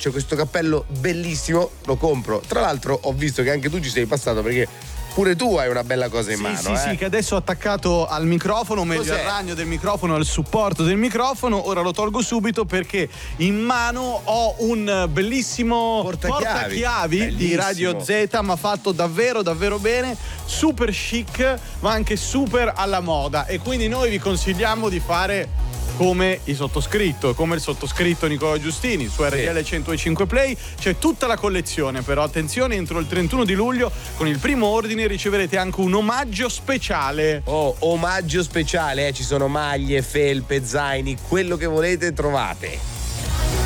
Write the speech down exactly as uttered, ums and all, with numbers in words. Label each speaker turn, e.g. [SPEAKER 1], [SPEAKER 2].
[SPEAKER 1] c'è questo cappello bellissimo, lo compro. Tra l'altro ho visto che anche tu ci sei passato, perché pure tu hai una bella cosa in
[SPEAKER 2] sì,
[SPEAKER 1] mano.
[SPEAKER 2] Sì,
[SPEAKER 1] eh.
[SPEAKER 2] sì, che adesso ho attaccato al microfono, meglio
[SPEAKER 1] Cos'è?
[SPEAKER 2] al ragno del microfono, al supporto del microfono. Ora lo tolgo subito perché in mano ho un bellissimo
[SPEAKER 1] Portachiavi,
[SPEAKER 2] portachiavi di
[SPEAKER 1] bellissimo.
[SPEAKER 2] Radio Z, ma fatto davvero davvero bene, super chic ma anche super alla moda, e quindi noi vi consigliamo di fare come il sottoscritto, come il sottoscritto Nicola Giustini su R T L centocinque Play. C'è tutta la collezione, però attenzione, entro il trentuno di luglio con il primo ordine riceverete anche un omaggio speciale.
[SPEAKER 1] Oh, omaggio speciale, eh. Ci sono maglie, felpe, zaini, quello che volete trovate.